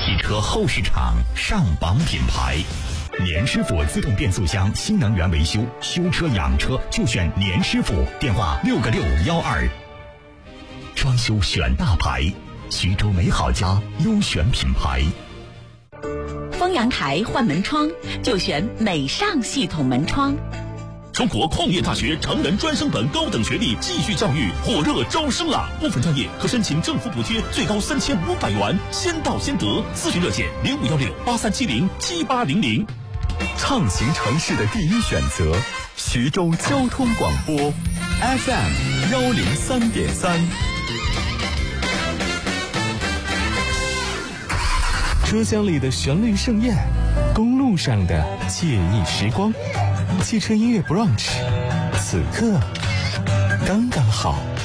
汽车后市场上榜品牌。年师傅自动变速箱新能源维修，修车养车就选年师傅，电话6个612。装修选大牌，徐州美好家优选品牌。 封阳台换门窗就选美尚系统门窗。 中国矿业大学成人专升本高等学历继续教育火热招生了，部分专业可申请政府补贴，最高3500元，先到先得。咨询热线051683707800。 畅行城市的第一选择，徐州交通广播 FM 103.3。 车厢里的旋律盛宴，公路上的惬意时光，汽车音乐 brunch，此刻刚刚好。